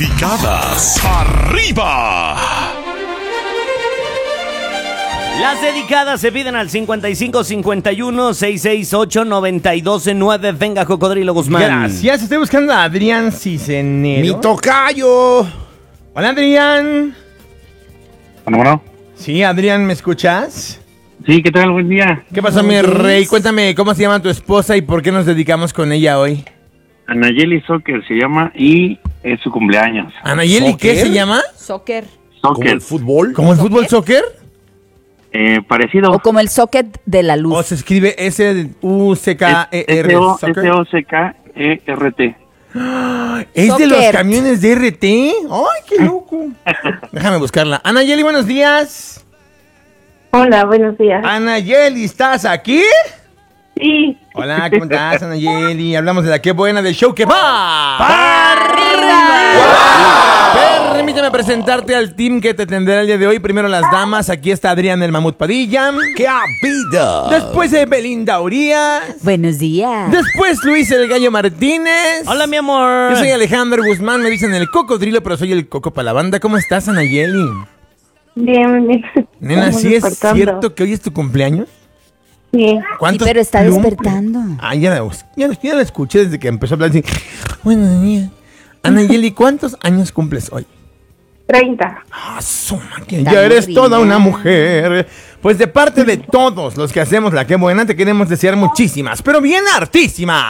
Dedicadas arriba. Las dedicadas se piden al 5551-668-929. Venga, Cocodrilo Guzmán. Gracias, estoy buscando a Adrián Cisenero. ¡Mi tocayo! Hola, Adrián. Bueno. Sí, Adrián, ¿me escuchas? Sí, ¿qué tal? Buen día. ¿Qué pasa, mi rey? Cuéntame, ¿cómo se llama tu esposa y por qué nos dedicamos con ella hoy? Anayeli Soccer se llama y es su cumpleaños. ¿Anayeli qué se llama? Soccer. ¿Como Soccer. el fútbol? ¿Como el fútbol soccer? Parecido. O como el socket de la luz. ¿O se escribe S-U-C-K-E-R? S-O-C-K-E-R-T. ¿Es de los Soccer. camiones de RT? ¡Ay, qué loco! Déjame buscarla. Anayeli, buenos días. Hola, buenos días. Anayeli, ¿estás aquí? Sí, Hola, ¿cómo estás, Anayeli? Hablamos de la Qué Buena del show que va ¡Arriba! Permíteme presentarte al team que te tendrá el día de hoy. Primero las damas, aquí está Adrián el Mamut Padilla. ¡Qué vida! Después Belinda Urias. Buenos días. Después Luis el Gallo Martínez. Hola, mi amor. Yo soy Alejandro Guzmán, me dicen el cocodrilo, pero soy el coco para la banda. ¿Cómo estás, Anayeli? bien. Nena, Estamos ¿sí es despertando. cierto que hoy es tu cumpleaños? Sí, Sí, ¿Cuántos pero está cumple? despertando. Ah, ya la escuché desde que empezó a hablar así. Buenos días. Anayeli, ¿cuántos años cumples hoy? 30. Ah, suma, que Tan ya eres aburrida. toda una mujer. Pues de parte de todos los que hacemos la Qué Buena, te queremos desear muchísimas, pero bien hartísimas.